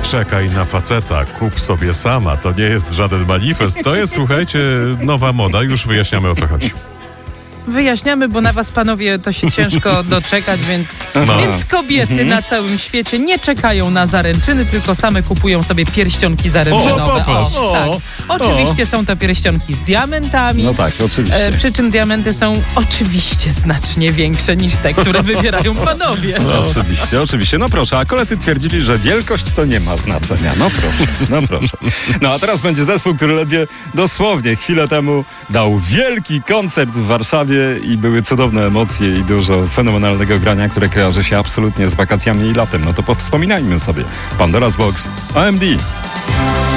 czekaj na faceta, kup sobie sama. To nie jest żaden manifest. To jest, słuchajcie, nowa moda. Już wyjaśniamy, o co chodzi. Wyjaśniamy, bo na was, panowie, to się ciężko doczekać, więc kobiety na całym świecie nie czekają na zaręczyny, tylko same kupują sobie pierścionki zaręczynowe. Oczywiście są to pierścionki z diamentami. No tak, oczywiście. Przy czym diamenty są oczywiście znacznie większe niż te, które wybierają panowie. No, oczywiście. No proszę, a koledzy twierdzili, że wielkość to nie ma znaczenia. No proszę. No a teraz będzie zespół, który ledwie dosłownie chwilę temu dał wielki koncert w Warszawie i były cudowne emocje i dużo fenomenalnego grania, które kojarzy się absolutnie z wakacjami i latem. No to powspominajmy sobie. Pandora's Box, OMD.